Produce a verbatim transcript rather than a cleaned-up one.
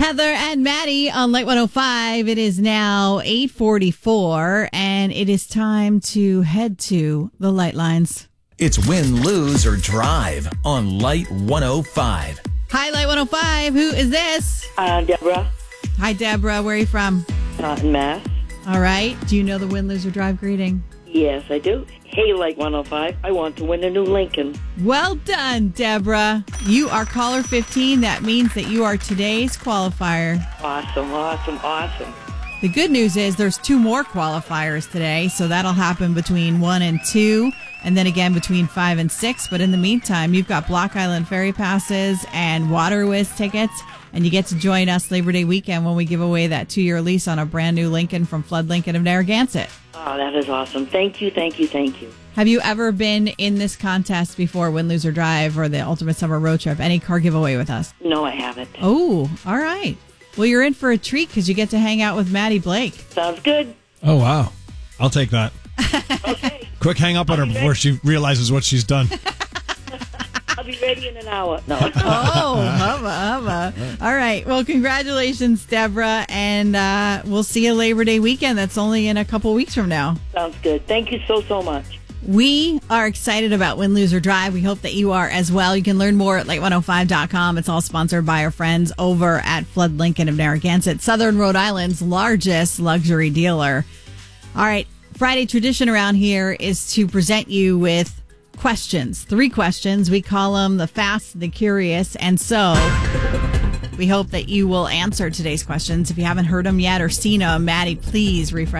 Heather and Maddie on Light one oh five. It is now eight forty-four, and it is time to head to the Light Lines. It's Win, Lose, or Drive on Light one oh five. Hi, Light one oh five. Who is this? Uh, Deborah, Hi, Deborah. Where are you from? Taunton, Mass. All right. Do you know the Win, Lose, or Drive greeting? Yes, I do. Hey, Light one oh five, I want to win a new Lincoln. Well done, Deborah. You are caller fifteen. That means that you are today's qualifier. Awesome, awesome, awesome. The good news is there's two more qualifiers today, so that'll happen between one and two, and then again between five and six. But in the meantime, you've got Block Island Ferry passes and Water Whiz tickets, and you get to join us Labor Day weekend when we give away that two-year lease on a brand new Lincoln from Flood Lincoln of Narragansett. Oh, that is awesome. Thank you, thank you, thank you. Have you ever been in this contest before, Win, Lose, or Drive, or the Ultimate Summer Road Trip? Any car giveaway with us? No, I haven't. Oh, all right. Well, you're in for a treat because you get to hang out with Maddie Blake. Sounds good. Oh, wow. I'll take that. Okay. Quick hang up on her before she realizes what she's done. I'll be ready in an hour. No. Oh, hubba, hubba. All right. Well, congratulations, Deborah. And uh, we'll see you Labor Day weekend. That's only in a couple weeks from now. Sounds good. Thank you so, so much. We are excited about Win, Lose, or Drive. We hope that you are as well. You can learn more at light one oh five dot com. It's all sponsored by our friends over at Flood Lincoln of Narragansett, Southern Rhode Island's largest luxury dealer. All right. Friday tradition around here is to present you with questions. Three questions. We call them the fast, the curious, and so we hope that you will answer today's questions. If you haven't heard them yet or seen them, Maddie, please refresh